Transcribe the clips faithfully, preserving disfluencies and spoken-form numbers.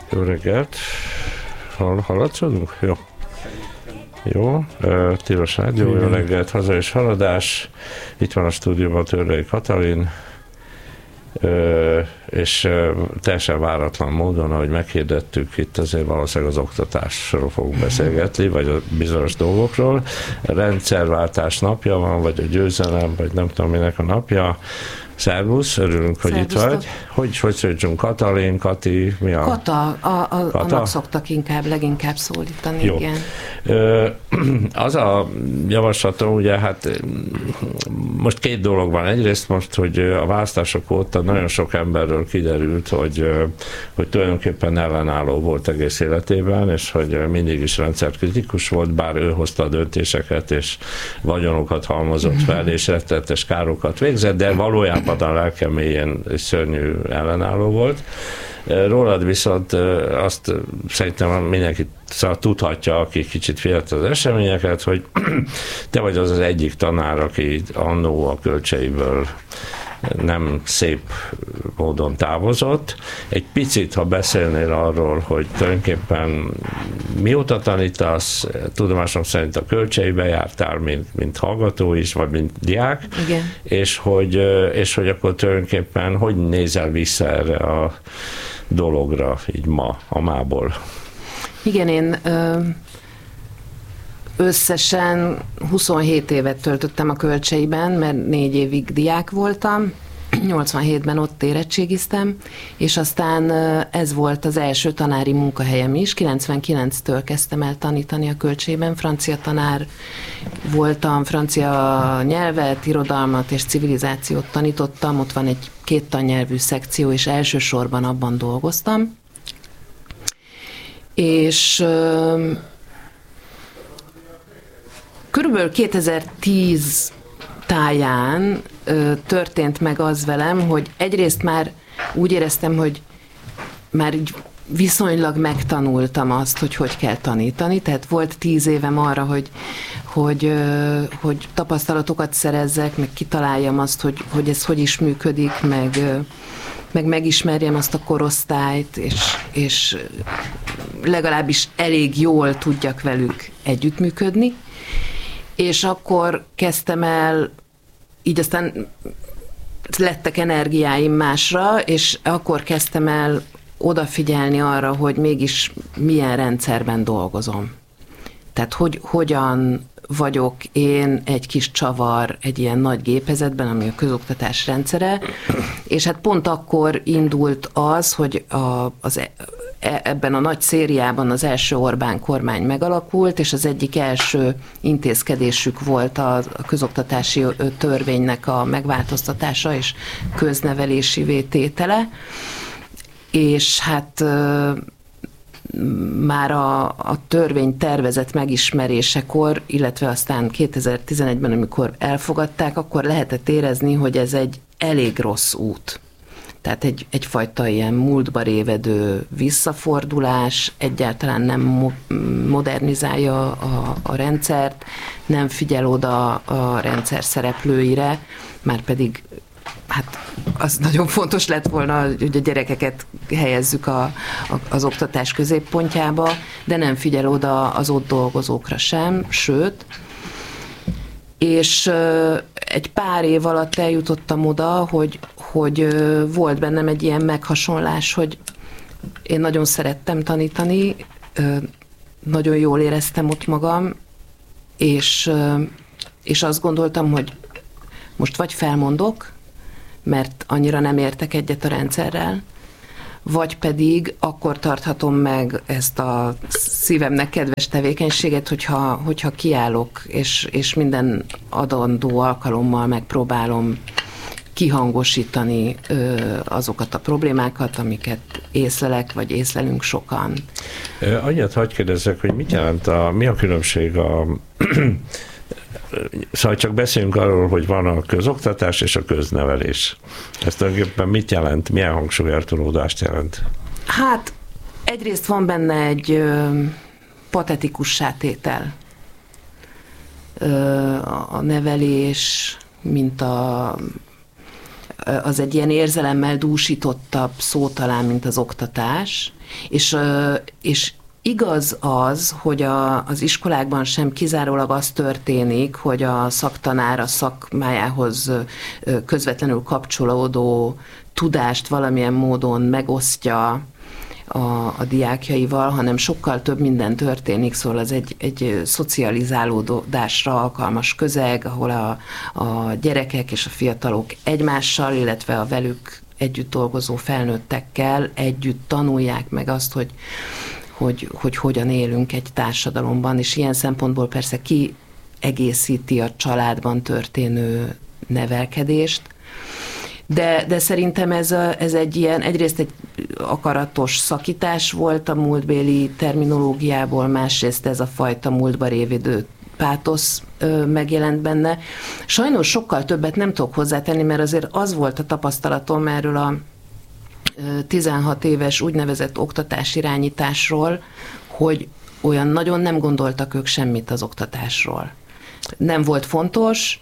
Jó reggelt! Hall, hallatszódunk? Jó. Jó, Tilos Rádió, jó reggelt, haza és haladás. Itt van a stúdióban Törlei Katalin, és teljesen váratlan módon, ahogy meghirdettük, itt azért valószínűleg az oktatásról fogunk beszélgetni, vagy a bizonyos dolgokról. A rendszerváltás napja van, vagy a győzelem, vagy nem tudom minek a napja. Szervusz, örülünk, hogy itt vagy. Hogy, hogy szólítsunk? Katalin, Kati, mi a... Kata, a, a, Kata? Annak szoktak inkább, leginkább szólítani, jó. Igen. Ö, az a javaslatom, ugye, hát most két dolog van. Egyrészt most, hogy a választások óta nagyon sok emberről kiderült, hogy, hogy tulajdonképpen ellenálló volt egész életében, és hogy mindig is rendszerkritikus volt, bár ő hozta a döntéseket, és vagyonokat halmozott fel, és rettenetes károkat végzett, de valójában a lelke mélyén szörnyű ellenálló volt. Rólad viszont azt szerintem mindenki szóval tudhatja, aki kicsit féltette az eseményeket, hogy te vagy az az egyik tanár, aki annó a Kölcseiből nem szép módon távozott. Egy picit, ha beszélnél arról, hogy tulajdonképpen mióta tanítasz, tudomásom szerint a Kölcseibe jártál, mint, mint hallgató is, vagy mint diák, igen. És, hogy, és hogy akkor tulajdonképpen hogy nézel vissza erre a dologra, így ma, a mából? Igen, én ö, összesen huszonhét évet töltöttem a Kölcseiben, mert négy évig diák voltam, nyolcvanhétben ott érettségiztem, és aztán ez volt az első tanári munkahelyem is, kilencvenkilenctől kezdtem el tanítani a Kölcseiben, francia tanár voltam, francia nyelvet, irodalmat és civilizációt tanítottam, ott van egy két tannyelvű szekció, és elsősorban abban dolgoztam, és körülbelül kétezer-tíz táján ö, történt meg az velem, hogy egyrészt már úgy éreztem, hogy már így viszonylag megtanultam azt, hogy hogy kell tanítani, tehát volt tíz évem arra, hogy, hogy, ö, hogy tapasztalatokat szerezzek, meg kitaláljam azt, hogy, hogy ez hogy is működik, meg, ö, meg megismerjem azt a korosztályt, és, és legalábbis elég jól tudjak velük együttműködni. És akkor kezdtem el, így aztán lettek energiáim másra, és akkor kezdtem el odafigyelni arra, hogy mégis milyen rendszerben dolgozom. Tehát hogy, hogyan vagyok én egy kis csavar egy ilyen nagy gépezetben, ami a közoktatás rendszere, és hát pont akkor indult az, hogy a, az ebben a nagy szériában az első Orbán kormány megalakult, és az egyik első intézkedésük volt a közoktatási törvénynek a megváltoztatása és köznevelési vététele, és hát már a, a törvény tervezett megismerésekor, illetve aztán kétezer-tizenegyben, amikor elfogadták, akkor lehetett érezni, hogy ez egy elég rossz út. Tehát egy, egyfajta ilyen múltba révedő visszafordulás, egyáltalán nem modernizálja a, a rendszert, nem figyel oda a rendszer szereplőire, már pedig hát az nagyon fontos lett volna, hogy a gyerekeket helyezzük a, a, az oktatás középpontjába, de nem figyel oda az ott dolgozókra sem, sőt, és egy pár év alatt eljutottam oda, hogy, hogy volt bennem egy ilyen meghasonlás, hogy én nagyon szerettem tanítani, nagyon jól éreztem ott magam, és, és azt gondoltam, hogy most vagy felmondok, mert annyira nem értek egyet a rendszerrel, vagy pedig akkor tarthatom meg ezt a szívemnek kedves tevékenységet, hogyha, hogyha kiállok, és, és minden adandó alkalommal megpróbálom kihangosítani ö, azokat a problémákat, amiket észlelek, vagy észlelünk sokan. Annyit hadd kérdezzek, hogy mit jelent a, mi a különbség a szóval csak beszéljünk arról, hogy van a közoktatás és a köznevelés. Ez tulajdonképpen mit jelent? Milyen hangsúlyeltolódást jelent? Hát egyrészt van benne egy ö, patetikus sátétel. Ö, a nevelés, mint a az egy ilyen érzelemmel dúsítottabb szó talán, mint az oktatás, és, és igaz az, hogy a, az iskolákban sem kizárólag az történik, hogy a szaktanár a szakmájához közvetlenül kapcsolódó tudást valamilyen módon megosztja a, a diákjaival, hanem sokkal több minden történik, szóval az egy, egy szocializálódásra alkalmas közeg, ahol a, a gyerekek és a fiatalok egymással, illetve a velük együtt dolgozó felnőttekkel együtt tanulják meg azt, hogy Hogy, hogy hogyan élünk egy társadalomban, és ilyen szempontból persze kiegészíti a családban történő nevelkedést, de, de szerintem ez, a, ez egy ilyen, egyrészt egy akaratos szakítás volt a múltbéli terminológiából, másrészt ez a fajta múltba révidő pátosz ö, megjelent benne. Sajnos sokkal többet nem tudok hozzátenni, mert azért az volt a tapasztalatom erről a tizenhat éves úgynevezett oktatásirányításról, hogy olyan nagyon nem gondoltak ők semmit az oktatásról. Nem volt fontos,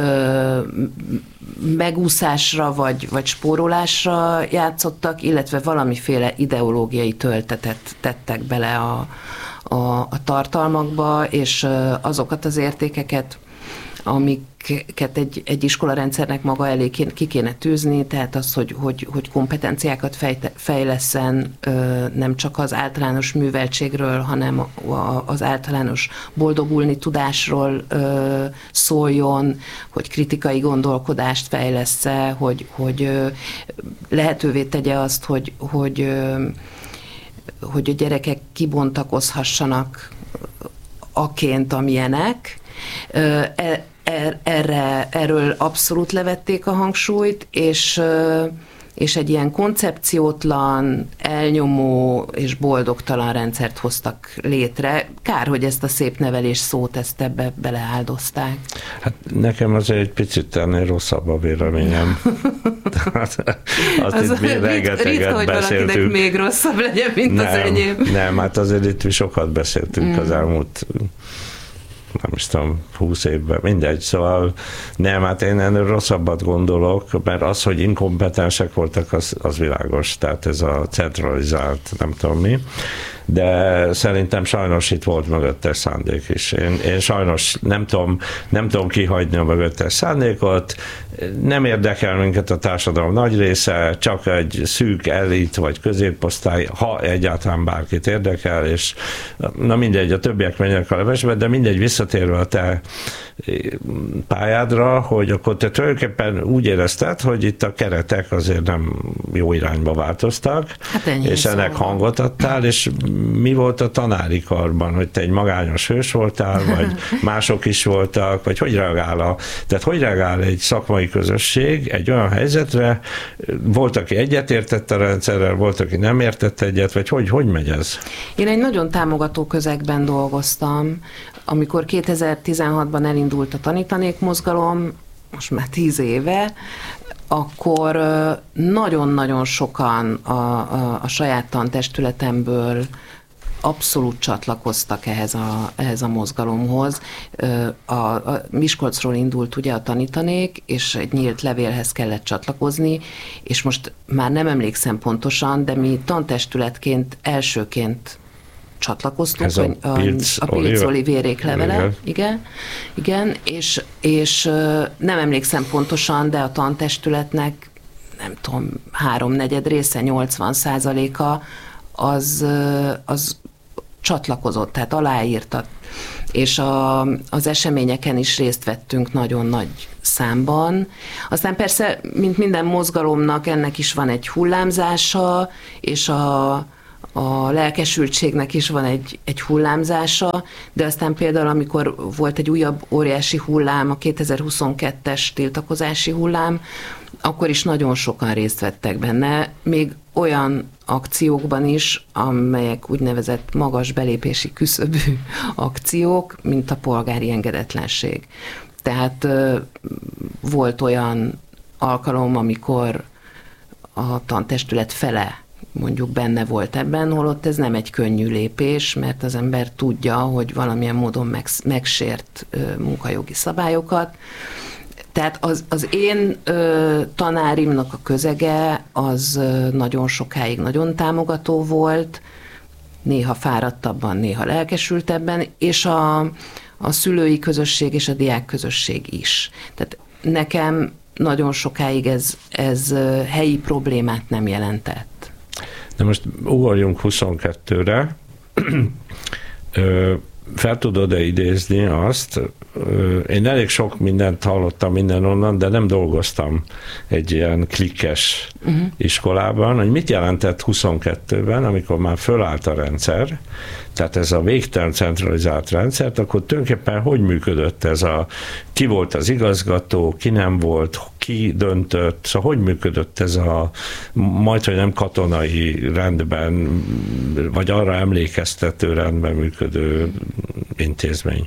megúszásra vagy, vagy spórolásra játszottak, illetve valamiféle ideológiai töltetet tettek bele a, a, a tartalmakba, és azokat az értékeket, amiket egy, egy iskolarendszernek maga elé ki kéne tűzni, tehát az, hogy, hogy, hogy kompetenciákat fejte, fejleszen, nem csak az általános műveltségről, hanem az általános boldogulni tudásról szóljon, hogy kritikai gondolkodást fejlessze, hogy, hogy lehetővé tegye azt, hogy, hogy, hogy a gyerekek kibontakozhassanak aként, amilyenek. Erre, erről abszolút levették a hangsúlyt, és, és egy ilyen koncepciótlan, elnyomó és boldogtalan rendszert hoztak létre. Kár, hogy ezt a szép nevelés szót ezt ebbe beleáldozták. Hát nekem azért egy picit ennél rosszabb a véleményem. Azt az itt mi rengeteget ritka, hogy beszéltünk. valakinek még rosszabb legyen, mint nem, az enyém. Nem, hát azért itt mi sokat beszéltünk mm. az elmúlt nem is tudom, húsz évben, mindegy, szóval nem, hát én ennél rosszabbat gondolok, mert az, hogy inkompetensek voltak, az, az világos, tehát ez a centralizált, nem tudom mi, de szerintem sajnos itt volt mögöttes szándék is. Én, én sajnos nem tudom, nem tudom kihagyni a mögöttes szándékot, nem érdekel minket a társadalom nagy része, csak egy szűk elit vagy középosztály, ha egyáltalán bárkit érdekel, és na mindegy, a többiek menjenek a levesbe, de mindegy, visszatérve a te pályádra, hogy akkor te tulajdonképpen úgy érezted, hogy itt a keretek azért nem jó irányba változtak, hát és ennek szóval hangot adtál, és mi volt a tanári karban, hogy te egy magányos hős voltál, vagy mások is voltak, vagy hogy reagál a, tehát hogy reagál egy szakmai közösség egy olyan helyzetre, volt, aki egyetértett a rendszerrel, volt, aki nem értett egyet, vagy hogy, hogy megy ez? Én egy nagyon támogató közegben dolgoztam, amikor kétezer-tizenhatban elindult a Tanítanék mozgalom, most már tíz éve, akkor nagyon-nagyon sokan a, a, a saját tantestületemből abszolút csatlakoztak ehhez a, ehhez a mozgalomhoz. A, a Miskolcról indult ugye a Tanítanék, és egy nyílt levélhez kellett csatlakozni, és most már nem emlékszem pontosan, de mi tantestületként elsőként csatlakoztunk, ez a, a Pilc, a Pilc Olivérék levele, igen, igen, igen és, és nem emlékszem pontosan, de a tantestületnek nem tudom, háromnegyed része, nyolcvan százaléka az, az csatlakozott, tehát aláírta. És a, az eseményeken is részt vettünk nagyon nagy számban. Aztán persze, mint minden mozgalomnak, ennek is van egy hullámzása, és a a lelkesültségnek is van egy, egy hullámzása, de aztán például, amikor volt egy újabb óriási hullám, a kétezer-huszonkettes tiltakozási hullám, akkor is nagyon sokan részt vettek benne, még olyan akciókban is, amelyek úgynevezett magas belépési küszöbű akciók, mint a polgári engedetlenség. Tehát volt olyan alkalom, amikor a tantestület fele mondjuk benne volt ebben, holott ez nem egy könnyű lépés, mert az ember tudja, hogy valamilyen módon megsért munkajogi szabályokat. Tehát az, az én ö, tanárimnak a közege az ö, nagyon sokáig nagyon támogató volt, néha fáradtabban, néha lelkesültebben, és a, a szülői közösség és a diák közösség is. Tehát nekem nagyon sokáig ez, ez helyi problémát nem jelentett. De most ugorjunk huszonkettőre. Fel tudod-e idézni azt, én elég sok mindent hallottam mindenonnan, de nem dolgoztam egy ilyen klikkes uh-huh. iskolában, hogy mit jelentett huszonkettőben, amikor már fölállt a rendszer, tehát ez a végtelen centralizált rendszert, akkor tulajdonképpen hogy működött ez a, ki volt az igazgató, ki nem volt, ki döntött, szóval hogy működött ez a majdhogy nem katonai rendben, vagy arra emlékeztető rendben működő intézmény?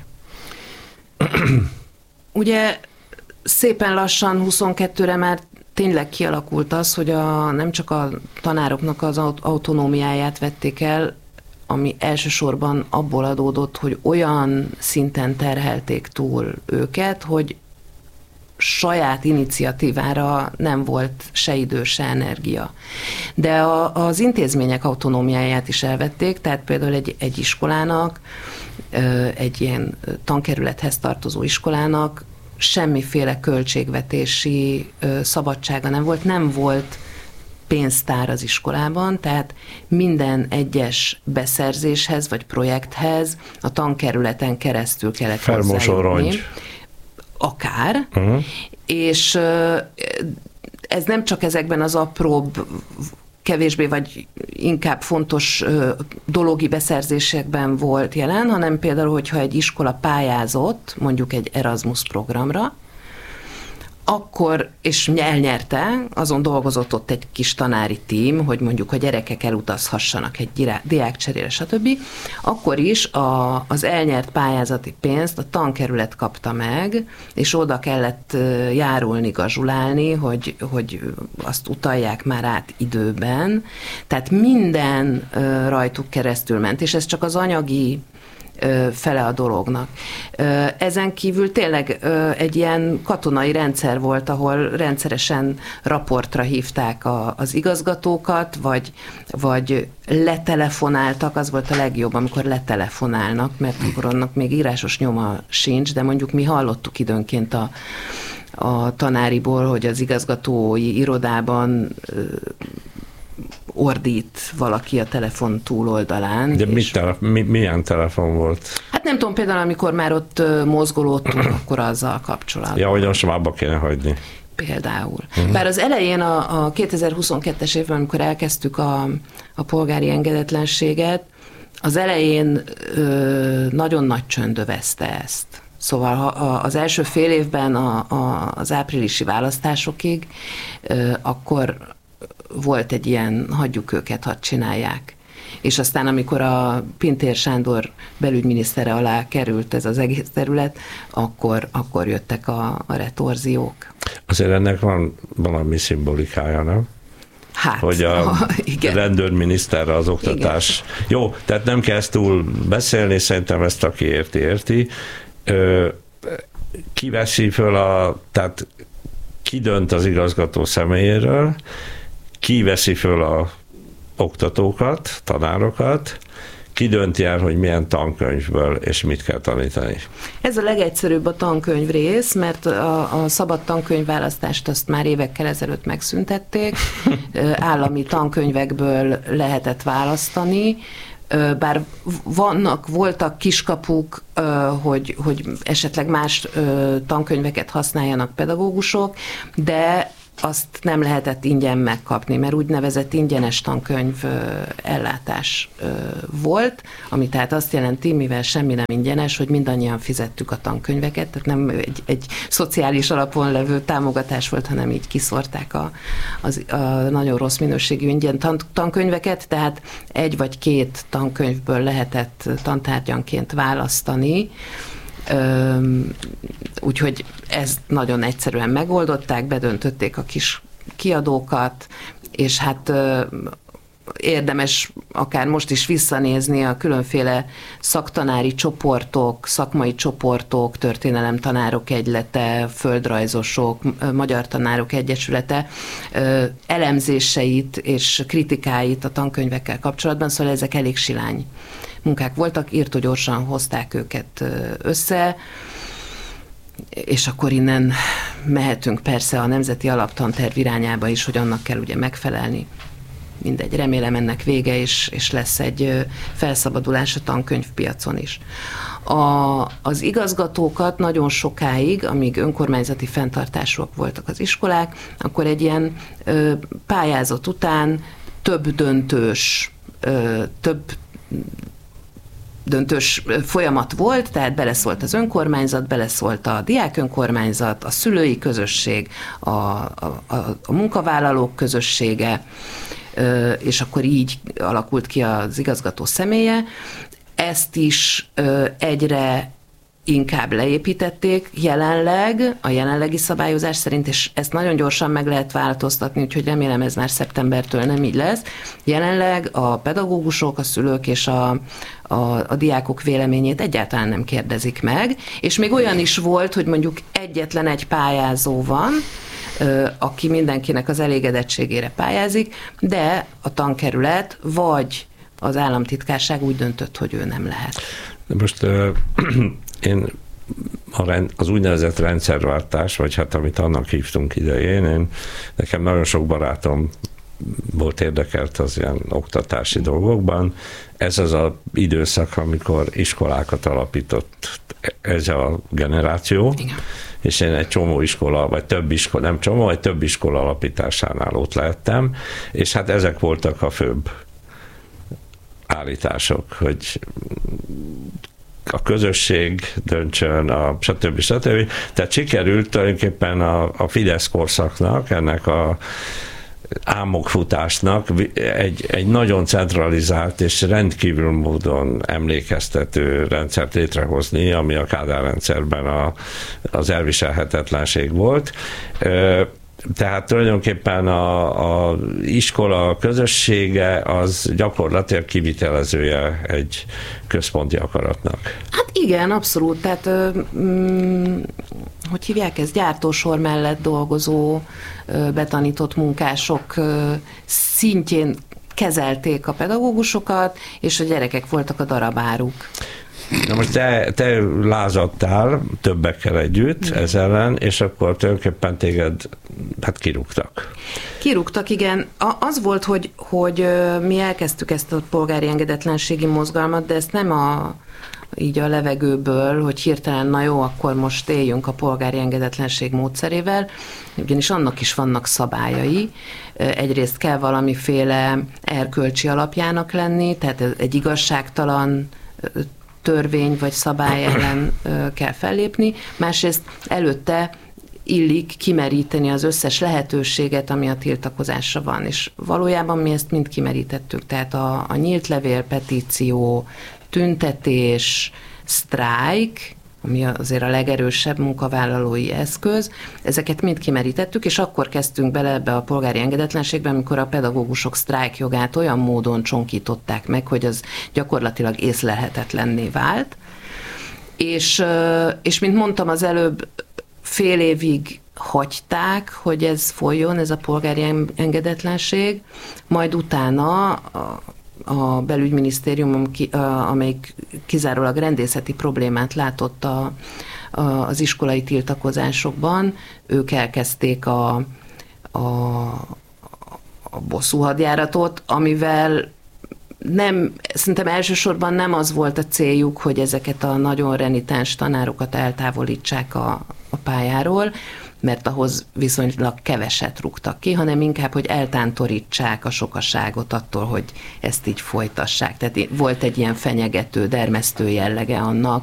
Ugye szépen lassan huszonkettőre már tényleg kialakult az, hogy a, nem csak a tanároknak az autonómiáját vették el, ami elsősorban abból adódott, hogy olyan szinten terhelték túl őket, hogy saját iniciatívára nem volt se idő, se energia. De a, az intézmények autonómiáját is elvették, tehát például egy, egy iskolának, egy ilyen tankerülethez tartozó iskolának semmiféle költségvetési szabadsága nem volt, nem volt pénztár az iskolában, tehát minden egyes beszerzéshez vagy projekthez a tankerületen keresztül kellett hozzájutni. Akár, uh-huh. és ez nem csak ezekben az apróbb, kevésbé vagy inkább fontos dologi beszerzésekben volt jelen, hanem például, hogyha egy iskola pályázott, mondjuk egy Erasmus programra, akkor, és elnyerte, azon dolgozott ott egy kis tanári tím, hogy mondjuk a gyerekek elutazhassanak egy diákcserére, stb. Akkor is a, az elnyert pályázati pénzt a tankerület kapta meg, és oda kellett járulni, gazsulálni, hogy, hogy azt utalják már át időben. Tehát minden rajtuk keresztül ment, és ez csak az anyagi fele a dolognak. Ezen kívül tényleg egy ilyen katonai rendszer volt, ahol rendszeresen raportra hívták a, az igazgatókat, vagy, vagy letelefonáltak, az volt a legjobb, amikor letelefonálnak, mert akkor annak még írásos nyoma sincs, de mondjuk mi hallottuk időnként a a tanáriból, hogy az igazgatói irodában ordít valaki a telefon túloldalán. De mit tele, mi, milyen telefon volt? Hát nem tudom, például amikor már ott mozgolódtunk, akkor azzal kapcsolatban. Ja, hogy most abba kéne hagyni. Például. Uh-huh. Bár az elején a, a kétezer-huszonkettes évben, amikor elkezdtük a, a polgári engedetlenséget, az elején ö, nagyon nagy csönd övezte ezt. Szóval ha, a, az első fél évben a, a, az áprilisi választásokig, ö, akkor volt egy ilyen, hagyjuk őket, hadd csinálják. És aztán, amikor a Pintér Sándor belügyminisztere alá került ez az egész terület, akkor, akkor jöttek a, a retorziók. Azért ennek van valami szimbolikája, nem? Hát, hogy a ah, igen. rendőrminiszterre az oktatás. Igen. Jó, tehát nem kell ezt túl beszélni, szerintem ezt aki érti, érti. Ö, ki veszi föl a, tehát ki dönt az igazgató személyéről, ki veszi föl a oktatókat, tanárokat, ki dönti el, hogy milyen tankönyvből és mit kell tanítani. Ez a legegyszerűbb a tankönyv rész, mert a, a szabad tankönyvválasztást azt már évekkel ezelőtt megszüntették, állami tankönyvekből lehetett választani, bár vannak, voltak kiskapuk, hogy, hogy esetleg más tankönyveket használjanak pedagógusok, de azt nem lehetett ingyen megkapni, mert úgynevezett ingyenes tankönyv ellátás volt, ami tehát azt jelenti, mivel semmi nem ingyenes, hogy mindannyian fizettük a tankönyveket, tehát nem egy, egy szociális alapon levő támogatás volt, hanem így kiszórták a, az, a nagyon rossz minőségű ingyen tan- tankönyveket, tehát egy vagy két tankönyvből lehetett tantárgyanként választani, úgyhogy ezt nagyon egyszerűen megoldották, bedöntötték a kis kiadókat, és hát érdemes akár most is visszanézni a különféle szaktanári csoportok, szakmai csoportok, történelemtanárok egylete, földrajzosok, magyar tanárok egyesülete elemzéseit és kritikáit a tankönyvekkel kapcsolatban, szóval ezek elég silány munkák voltak, írtó gyorsan hozták őket össze, és akkor innen mehetünk persze a Nemzeti Alaptanterv irányába is, hogy annak kell ugye megfelelni. Mindegy, remélem ennek vége, és, és lesz egy felszabadulás a tankönyvpiacon is. A, az igazgatókat nagyon sokáig, amíg önkormányzati fenntartásúak voltak az iskolák, akkor egy ilyen ö, pályázat után több döntős, ö, több döntős folyamat volt, tehát beleszólt az önkormányzat, beleszólt a diákönkormányzat, a szülői közösség, a, a, a, a munkavállalók közössége, és akkor így alakult ki az igazgató személye. Ezt is egyre inkább leépítették jelenleg, a jelenlegi szabályozás szerint, és ezt nagyon gyorsan meg lehet változtatni, úgyhogy remélem ez már szeptembertől nem így lesz. Jelenleg a pedagógusok, a szülők és a, a, a diákok véleményét egyáltalán nem kérdezik meg, és még olyan is volt, hogy mondjuk egyetlen egy pályázó van, aki mindenkinek az elégedettségére pályázik, de a tankerület vagy az államtitkárság úgy döntött, hogy ő nem lehet. De most uh, én az úgynevezett rendszerváltás, vagy hát amit annak hívtunk idején, én, nekem nagyon sok barátom volt érdekelt az ilyen oktatási dolgokban. Ez az az időszak, amikor iskolákat alapított ez a generáció, igen. És én egy csomó iskola, vagy több iskola, nem csomó, vagy több iskola alapításánál ott lehettem, és hát ezek voltak a főbb állítások, hogy a közösség döntsön, a stb. stb. Tehát sikerült tulajdonképpen a, a Fidesz korszaknak, ennek a álmokfutásnak egy, egy nagyon centralizált és rendkívül módon emlékeztető rendszert létrehozni, ami a Kádár rendszerben a, az elviselhetetlenség volt. Tehát tulajdonképpen a, a iskola közössége az gyakorlatilag kivitelezője egy központi akaratnak. Hát igen, abszolút. Tehát mm, hogy hívják ezt, gyártósor mellett dolgozó, betanított munkások szintjén kezelték a pedagógusokat, és a gyerekek voltak a darabáruk. Na most te, te lázadtál többekkel együtt igen. Ez ellen, és akkor tulajdonképpen téged hát kirúgtak. Kirúgtak, igen. Az volt, hogy, hogy mi elkezdtük ezt a polgári engedetlenségi mozgalmat, de ezt nem a így a levegőből, hogy hirtelen, na jó, akkor most éljünk a polgári engedetlenség módszerével, ugyanis annak is vannak szabályai. Egyrészt kell valamiféle erkölcsi alapjának lenni, tehát egy igazságtalan törvény vagy szabály ellen kell fellépni. Másrészt előtte illik kimeríteni az összes lehetőséget, ami a tiltakozásra van, és valójában mi ezt mind kimerítettük, tehát a, a nyílt levél, petíció, tüntetés, sztrájk, ami azért a legerősebb munkavállalói eszköz, ezeket mind kimerítettük, és akkor kezdtünk bele ebbe a polgári engedetlenségbe, amikor a pedagógusok sztrájkjogát olyan módon csonkították meg, hogy az gyakorlatilag észlelhetetlenné vált. És, és mint mondtam az előbb, fél évig hagyták, hogy ez folyjon, ez a polgári engedetlenség, majd utána a, a belügyminisztérium, amelyik kizárólag rendészeti problémát látott a, a, az iskolai tiltakozásokban, ők elkezdték a, a, a bosszúhadjáratot, amivel nem, szerintem elsősorban nem az volt a céljuk, hogy ezeket a nagyon renitáns tanárokat eltávolítsák a, a pályáról, mert ahhoz viszonylag keveset rúgtak ki, hanem inkább, hogy eltántorítsák a sokaságot attól, hogy ezt így folytassák. Tehát volt egy ilyen fenyegető, dermesztő jellege annak,